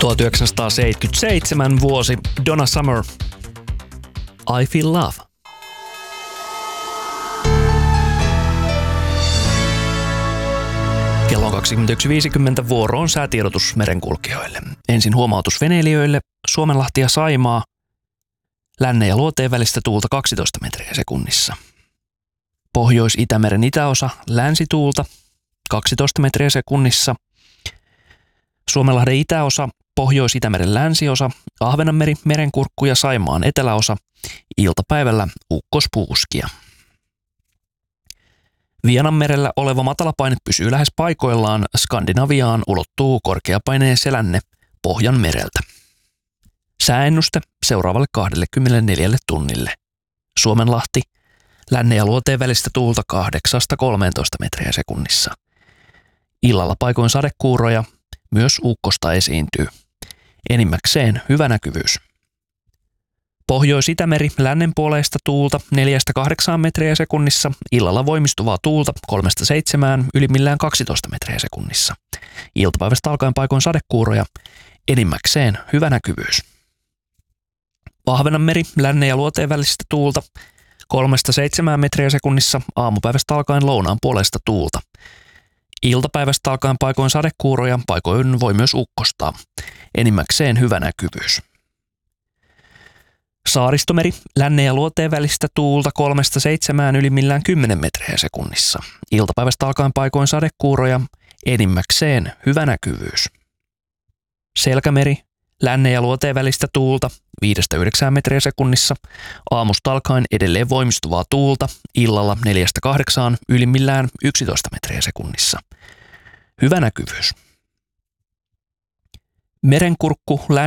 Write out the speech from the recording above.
1977 vuosi, Donna Summer, I Feel Love. Kello on 21.50, vuoroon säätiedotus merenkulkijoille. Ensin huomautus veneilijöille, Suomenlahti ja Saimaa, lännen ja luoteen välistä tuulta 12 metriä sekunnissa. Pohjois-Itämeren itäosa, länsituulta 12 metriä sekunnissa. Suomenlahden itäosa, Pohjois-Itämeren länsiosa, Ahvenanmeri, Merenkurkku ja Saimaan eteläosa, iltapäivällä ukkospuuskia. Vienanmerellä oleva matalapaine pysyy lähes paikoillaan, Skandinaviaan ulottuu korkeapaineen selänne Pohjanmereltä. Sääennuste seuraavalle 24 tunnille. Suomenlahti, lännen ja luoteen välistä tuulta 8–13 metriä sekunnissa. Illalla paikoin sadekuuroja, myös ukkosta esiintyy. Enimmäkseen hyvä näkyvyys. Pohjois-Itämeri, lännen puoleista tuulta 4–8 metriä sekunnissa, illalla voimistuvaa tuulta 3–7, ylimmillään 12 metriä sekunnissa. Iltapäivästä alkaen paikoin sadekuuroja, enimmäkseen hyvä näkyvyys. Ahvenanmeri, lännen ja luoteen välistä tuulta 3–7 metriä sekunnissa, aamupäivästä alkaen lounaan puoleista tuulta. Iltapäivästä alkaen paikoin sadekuuroja, paikoin voi myös ukkostaa. Enimmäkseen hyvä näkyvyys. Saaristomeri, lännen ja luoteen välistä tuulta 3–7, ylimmillään 10 metriä sekunnissa. Iltapäivästä alkaen paikoin sadekuuroja, enimmäkseen hyvä näkyvyys. Selkämeri, lännen ja luoteen välistä tuulta 5–9 metriä sekunnissa. Aamusta alkaen edelleen voimistuvaa tuulta, illalla 4–8, ylimmillään 11 metriä sekunnissa. Hyvä näkyvyys. Merenkurkku,